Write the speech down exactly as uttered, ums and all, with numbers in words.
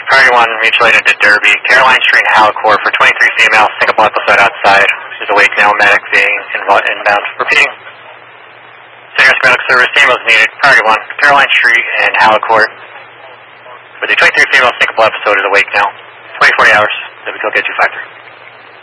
Priority one, mutual aid into Derby, Caroline Street and Halicourt for twenty-three female, single episode outside. There's a wake now, medic being involved inbound. Repeating. Senior medical service team was needed. Priority one, Caroline Street and Halicourt. For the twenty-three female, single episode is awake now. twenty-four hours. W K L K two five three.